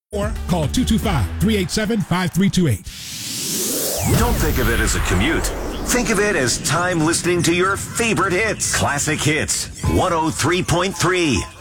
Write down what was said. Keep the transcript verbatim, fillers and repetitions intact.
or call two two five, three eight seven, five three two eight. Don't think of it as a commute. Think of it as time listening to your favorite hits. Classic Hits, one oh three point three.